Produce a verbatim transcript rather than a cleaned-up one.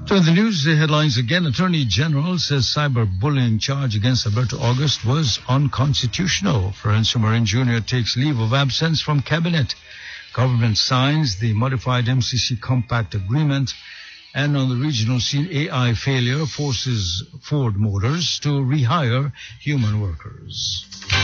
So in the news the headlines again, Attorney General says cyberbullying charge against Alberto August was unconstitutional. Florencio Marin Junior takes leave of absence from Cabinet. Government signs the modified M C C Compact Agreement. And on the regional scene, A I failure forces Ford Motors to rehire human workers.